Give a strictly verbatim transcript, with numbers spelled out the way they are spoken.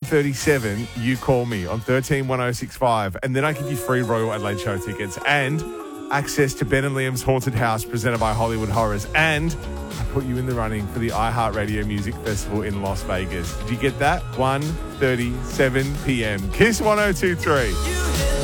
thirty-seven, you call me on thirteen one oh six five, and then I give you free Royal Adelaide Show tickets and access to Ben and Liam's Haunted House presented by Hollywood Horrors, and I put you in the running for the iHeartRadio Music Festival in Las Vegas. Did you get that? one thirty-seven p.m. Kiss one oh two three.